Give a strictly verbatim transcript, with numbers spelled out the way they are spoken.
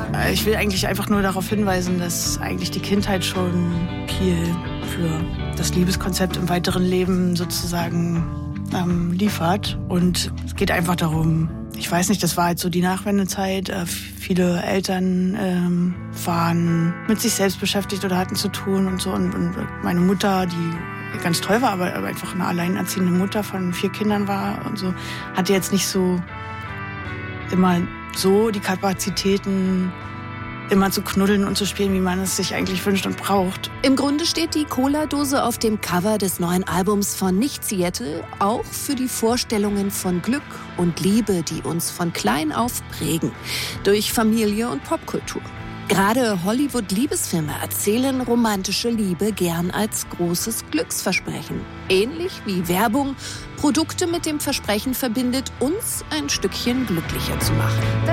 Ich will eigentlich einfach nur darauf hinweisen, dass eigentlich die Kindheit schon viel für das Liebeskonzept im weiteren Leben sozusagen ähm, liefert. Und es geht einfach darum, ich weiß nicht, das war halt so die Nachwendezeit. Äh, viele Eltern ähm, waren mit sich selbst beschäftigt oder hatten zu tun und so. Und, und meine Mutter, die ganz toll war, aber, aber einfach eine alleinerziehende Mutter von vier Kindern war und so, hatte jetzt nicht so immer so die Kapazitäten, immer zu knuddeln und zu spielen, wie man es sich eigentlich wünscht und braucht. Im Grunde steht die Cola-Dose auf dem Cover des neuen Albums von Nicht Seattle auch für die Vorstellungen von Glück und Liebe, die uns von klein auf prägen, durch Familie und Popkultur. Gerade Hollywood-Liebesfilme erzählen romantische Liebe gern als großes Glücksversprechen. Ähnlich wie Werbung Produkte mit dem Versprechen verbindet, uns ein Stückchen glücklicher zu machen.